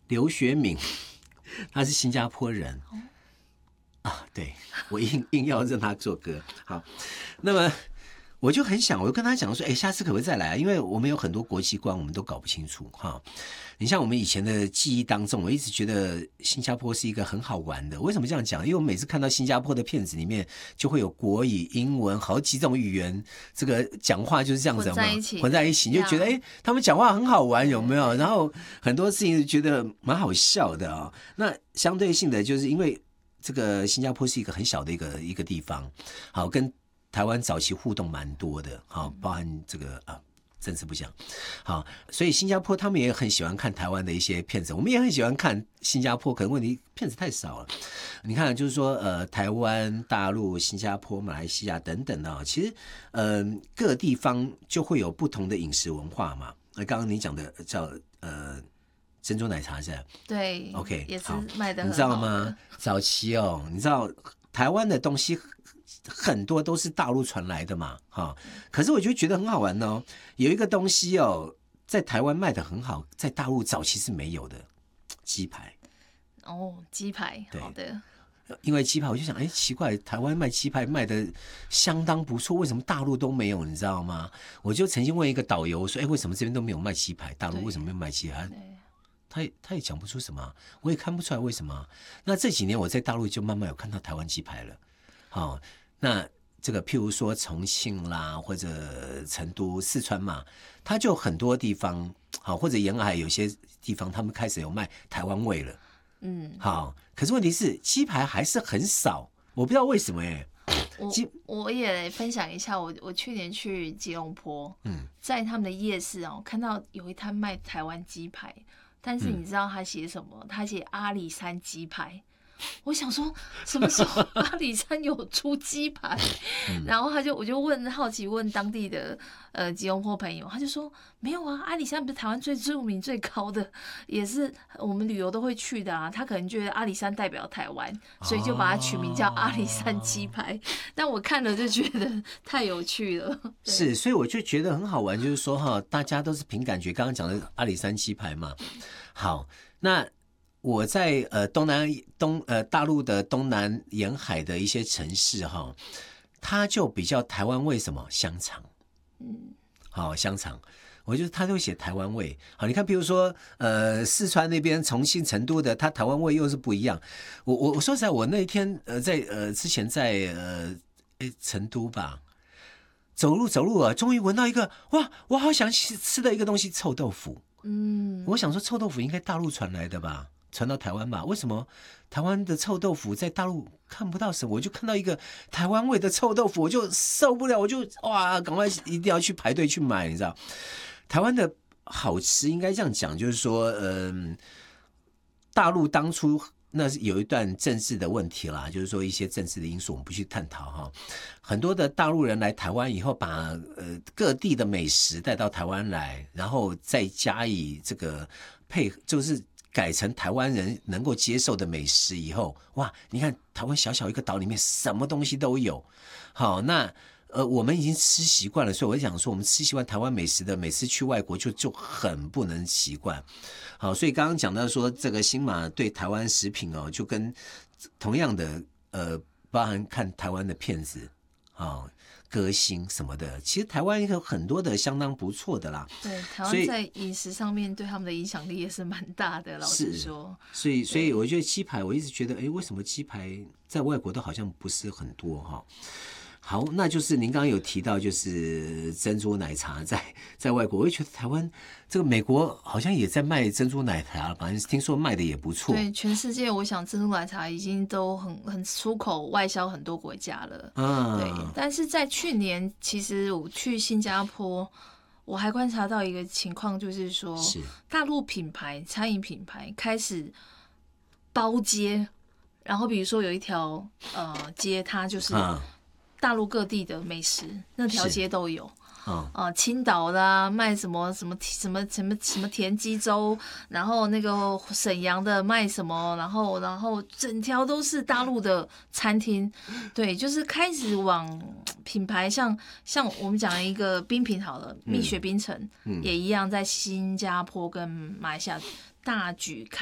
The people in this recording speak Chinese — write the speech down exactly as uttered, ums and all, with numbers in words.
刘学敏，他是新加坡人。哦啊，对，我硬硬要让他做歌。好，那么我就很想，我就跟他讲说，哎，下次可不可以再来啊？因为我们有很多国际观，我们都搞不清楚哈。你像我们以前的记忆当中，我一直觉得新加坡是一个很好玩的。为什么这样讲？因为我每次看到新加坡的片子里面，就会有国语、英文好几种语言，这个讲话就是这样子嘛， 混在一起， 混在一起，你就觉得哎，他们讲话很好玩，有没有？然后很多事情觉得蛮好笑的啊、哦。那相对性的，就是因为这个新加坡是一个很小的一个一个地方，好，跟台湾早期互动蛮多的，好，包含这个啊。政治不讲，好，所以新加坡他们也很喜欢看台湾的一些片子，我们也很喜欢看新加坡，可能问题片子太少了。你看，就是说，呃，台湾、大陆、新加坡、马来西亚等等的，其实，嗯、呃，各个地方就会有不同的饮食文化嘛。那刚刚你讲的叫呃珍珠奶茶是吧？ 对 ，OK， 也是卖的很好的， 你知道吗？早期哦，你知道台湾的东西很多都是大陆传来的嘛，哈。可是我就觉得很好玩哦，有一个东西哦，在台湾卖的很好，在大陆早期是没有的，鸡排。 哦，鸡排，好的。 因为鸡排，我就想，哎，奇怪，台湾卖鸡排卖的相当不错，为什么大陆都没有？你知道吗？我就曾经问一个导游说，哎，为什么这边都没有卖鸡排？大陆为什么没有卖鸡排？他也他也讲不出什么，我也看不出来为什么。那这几年我在大陆就慢慢有看到台湾鸡排了，好、哦，那这个譬如说重庆啦，或者成都、四川嘛，它就很多地方，好，或者沿海有些地方，他们开始有卖台湾味了，嗯，好。可是问题是鸡排还是很少，我不知道为什么哎、欸。 我我也分享一下，我我去年去吉隆坡，嗯，在他们的夜市哦，看到有一摊卖台湾鸡排。但是你知道他写什么？他写阿里山鸡排。我想说，什么时候阿里山有出鸡排？嗯、然后他就我就问好奇问当地的呃吉隆坡朋友，他就说没有啊，阿里山不是台湾最著名最高的，也是我们旅游都会去的啊。他可能觉得阿里山代表台湾，所以就把它取名叫阿里山鸡排。哦、但我看了就觉得太有趣了。 是，所以我就觉得很好玩，就是说哈，大家都是凭感觉。刚刚讲的阿里山鸡排嘛，好，那。我在呃东南东呃大陆的东南沿海的一些城市哈，它就比较台湾味什么香肠，嗯，好香肠，我觉得它都写台湾味。好，你看，比如说呃四川那边重庆、成都的，它台湾味又是不一样。我我我说实在，我那一天呃在呃之前在呃诶成都吧，走路走路啊，终于闻到一个哇，我好想吃的一个东西，臭豆腐。嗯，我想说臭豆腐应该大陆传来的吧。传到台湾吧？为什么台湾的臭豆腐在大陆看不到什么？我就看到一个台湾味的臭豆腐，我就受不了，我就哇，赶快一定要去排队去买，你知道？台湾的好吃应该这样讲，就是说，嗯、呃，大陆当初那是有一段政治的问题啦，就是说一些政治的因素，我们不去探讨哈。很多的大陆人来台湾以后把，把呃各地的美食带到台湾来，然后再加以这个配，就是。改成台湾人能够接受的美食以后，哇！你看台湾小小一个岛里面什么东西都有。好，那呃我们已经吃习惯了，所以我想说，我们吃习惯台湾美食的，每次去外国就就很不能习惯。好，所以刚刚讲到说这个新马对台湾食品哦，就跟同样的呃，包含看台湾的片子啊。歌星什么的，其实台湾有很多的相当不错的啦。 对，台湾在饮食上面对他们的影响力也是蛮大的。老实说， 所以所以我觉得鸡排，我一直觉得，哎，为什么鸡排在外国都好像不是很多哈？好，那就是您刚刚有提到，就是珍珠奶茶在在外国，我也觉得台湾这个美国好像也在卖珍珠奶茶，反正听说卖的也不错。 对，全世界我想珍珠奶茶已经都很很出口外销很多国家了。嗯，对。但是在去年，其实我去新加坡，我还观察到一个情况，就是说，是大陆品牌餐饮品牌开始包街，然后比如说有一条呃街，它就是。嗯大陆各地的美食，那条街都有。啊、呃，青岛啦，卖什么什么什么什么什么田鸡粥，然后那个沈阳的卖什么，然后然后整条都是大陆的餐厅，对，就是开始往品牌像像我们讲一个冰品好了，蜜雪冰城、嗯、也一样，在新加坡跟马来西亚大举开。